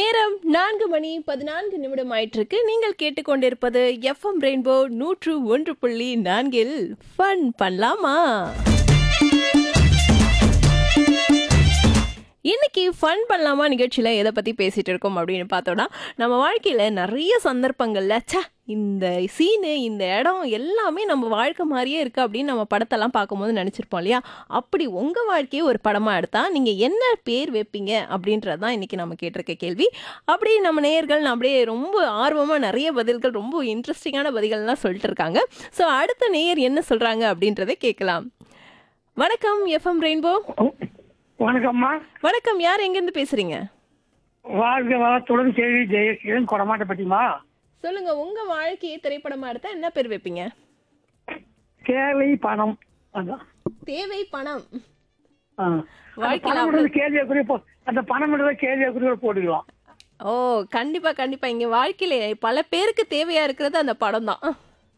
நேரம் 4:14 ஆயிட்டிருக்கு. நீங்கள் கேட்டுக்கொண்டிருப்பது எஃப்எம் ரெயின்போ 101.4 ஃபன் பண்ணலாமா? இன்னைக்கு ஃபன் பண்ணலாமா நிகழ்ச்சியில் எதை பற்றி பேசிகிட்டு இருக்கோம் அப்படின்னு பார்த்தோன்னா, நம்ம வாழ்க்கையில் நிறைய சந்தர்ப்பங்களில் இந்த சீனு இந்த இடம் எல்லாமே நம்ம வாழ்க்கை மாதிரியே இருக்குது அப்படின்னு நம்ம படத்தெல்லாம் பார்க்கும்போது நினச்சிருப்போம் இல்லையா? அப்படி உங்கள் வாழ்க்கையை ஒரு படமாக எடுத்தால் நீங்கள் என்ன பேர் வைப்பீங்க அப்படின்றது தான் இன்றைக்கி நம்ம கேட்டிருக்க கேள்வி. அப்படி நம்ம நேயர்கள் அப்படியே ரொம்ப ஆர்வமாக நிறைய பதில்கள், ரொம்ப இன்ட்ரெஸ்டிங்கான பதில்கள்லாம் சொல்லிட்டு இருக்காங்க. ஸோ அடுத்த நேயர் என்ன சொல்கிறாங்க அப்படின்றத கேட்கலாம். வணக்கம் எஃப்எம் ரெயின்போ. வணக்கம்மா. வணக்கம், யார் எங்கேருந்து பேசுறீங்க? வாழ்க வளத்துடன் கேள்வி ஜெயசீலன் கொடமாட்டப்பட்டிமா. சொல்லுங்க, உங்க வாழ்க்கையை திரைப்படமா எடுத்தா என்ன பேர் வைப்பீங்க? தேவை பணம். அதான் தேவை பணம். கேள்விக்குரிய அந்த பணம் கேள்விக்குரிய போட்டுக்கலாம். ஓ கண்டிப்பா கண்டிப்பா. இங்க வாழ்க்கையில பல பேருக்கு தேவையா இருக்கிறது அந்த படம் தான்.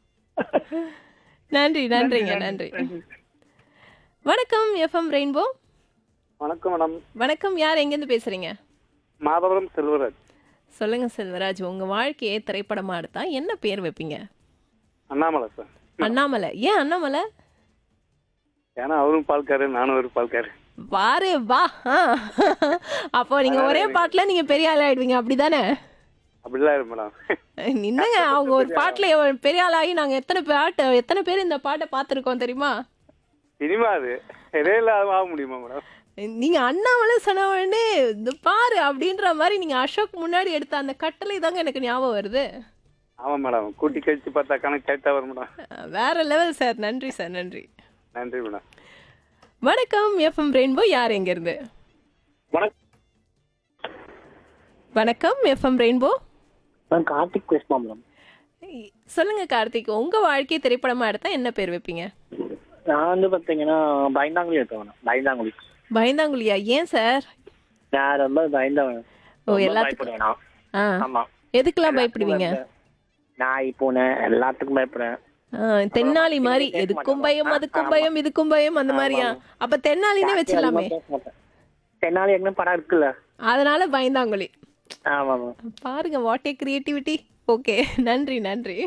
நன்றி நன்றிங்க நன்றி. வணக்கம் எஃப்எம் ரெயின்போ. வணக்கம் மேடம். வணக்கம், யார் எங்கேருந்து பேசுறீங்க? மாதவரம் செல்வராஜ். சொல்லுங்க செல்வராஜ், உங்க வாழ்க்கையை திரைப்படமா எடுத்தா என்ன பேர் வைப்பீங்க? அண்ணாமலை சார். அண்ணாமலை. ஏன் அண்ணாமலை? ஏன்னா அவரும் பால்காரு, நானும் ஒரு பால்காரு. வாரே வா. அப்போ நீங்க ஒரே பாட்டுல நீங்க பெரிய ஆள் ஆயிடுவீங்க, அப்படிதானே? அப்படிலாம் மேடம். என்னங்க, அவங்க ஒரு பாட்டுல பெரிய ஆள் ஆகி நாங்க எத்தனை பேர் இந்த பாட்டை பார்த்துருக்கோம் தெரியுமா? சினிமா அது இடையில ஆக முடியுமா மேடம்? நீங்க அண்ணாமலை சொன்ன உடனே இந்த பாரு அப்படின்ற மாதிரி நீங்க அசோக் முன்னாடி எடுத்த அந்த கட்டளை தாங்க எனக்கு ஞாபகம் வருது. ஆமா மேடம், கூட்டி கழிச்சு பார்த்தா கணக்கு கரெக்டா வரும் மேடம். வேற லெவல் சார். நன்றி சார், நன்றி. நன்றி மேடம். வணக்கம் எஃப்எம் ரெயின்போ, யார் எங்க இருந்து? வணக்கம் எஃப்எம் ரெயின்போ. கார்த்திக் பேசுமா மேடம்? சொல்லுங்க கார்த்திக், உங்க வாழ்க்கையை திரைப்படமா எடுத்தா என்ன பேர் வைப்பீங்க? நான் வந்து பாத்தீங்கன்னா பயந்தாங்குழி எடுத்தேன். பயந்தாங்குழி. பயந்தாங்குழியா? ஏன் சார்? நான் ரொம்ப பயந்தவன். ஓ எல்லாத்துக்கும். ஆமா. எதுக்கெல்லாம் பயப்படுவீங்க? நான் பூனை எல்லாத்துக்கும் பயப்படுறேன். தென்னாலி மாதிரி எதுக்கும் பயம், அதுக்கும் பயம், இதுக்கும் பயம், அந்த மாதிரியா? அப்ப தென்னாலினே வச்சிடலாமே. தென்னாலி என்ன படம் இருக்குல்ல, அதனால பயந்தாங்குழி. ஆமா. பாருங்க, வாட் ஏ கிரியேட்டிவிட்டி. ஓகே, நன்றி நன்றி.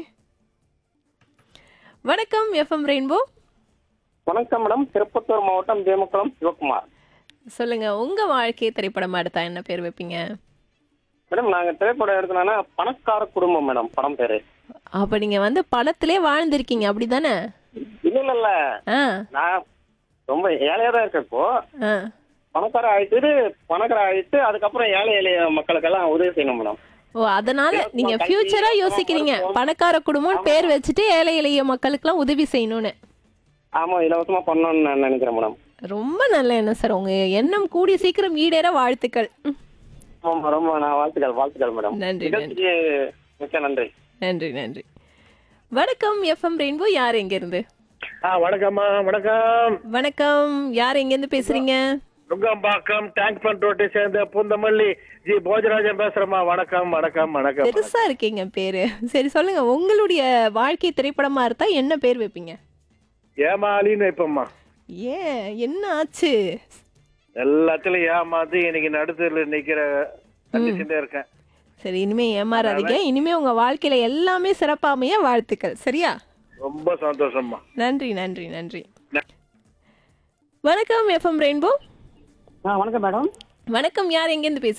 வணக்கம் எஃப்எம் ரெயின்போ. வணக்கம் மேடம். திருப்பத்தூர் மாவட்டம் தேமக்குளம் சிவகுமார். சொல்லுங்க, உங்க வாழ்க்கையை திரைப்படமா எடுத்தா என்ன பேர் வைப்பீங்க? மேடம் நாங்க திரைப்படம் எடுத்தோம்னா பணக்கார குடும்பம் மேடம், படம் பேரு. அப்ப நீங்க படத்திலே வாழ்ந்திருக்கீங்க, அப்படிதானே? இல்ல நான் ரொம்ப ஏழையா தான் இருக்கேன். இப்போ பணக்கார ஆயிட்டு அதுக்கப்புறம் ஏழை எளிய மக்களுக்கெல்லாம் உதவி செய்யணும் மேடம். ஓ, அதனால நீங்க ஃபியூச்சரா யோசிக்கிறீங்க, பணக்கார குடும்பம் பேர் வச்சுட்டு ஏழை எளிய மக்களுக்கு எல்லாம் உதவி செய்யணும்னு. ஆமா, இலவசமா பண்ணணும்னு நான் நினைக்கிறேன் மேடம். ரொம்ப நல்ல எண்ணம் சார். உங்க எண்ணம் கூடி சீக்கிரம் ஈடேற வாழ்த்துக்கள். ரொம்ப வாழ்த்துக்கள் மேடம். நன்றி நன்றி நன்றி நன்றி. வணக்கம் எஃப்எம் ரெயின்போ, யார் எங்க இருந்து? வணக்கம்மா. வணக்கம். வணக்கம், யார் எங்க இருந்து பேசுறீங்க? நுங்கம்பாக்கம் டேங்க் பண்ட் ரோட்டை சேர்ந்த பூந்தமல்லி ஜி போஜராஜன் பேசுறேம்மா. வணக்கம் வணக்கம் வணக்கம். பெருசா இருக்கீங்க பேரு. சரி சொல்லுங்க, உங்களுடைய வாழ்க்கை திரைப்படமா இருந்தா என்ன பேர் வைப்பீங்க? ஏமாலின்னு வைப்போம்மா. ஏன், என்ன ஆச்சு? எல்லாத்துலயும் ஏமாந்து இன்னைக்கு நடுத்தல நிக்கிற கண்டிஷன்ல இருக்கேன். சரி, இனிமே ஏமாறாதீங்க. இனிமே உங்க வாழ்க்கையில எல்லாமே சிறப்பாமையா வாழ்த்துக்கள். சரியா? ரொம்ப சந்தோஷம்மா. நன்றி நன்றி நன்றி. வணக்கம் எஃப்எம் ரெயின்போ. வணக்கம் மேடம். வணக்கம், யார் எங்க இருந்து பேசுறீங்க?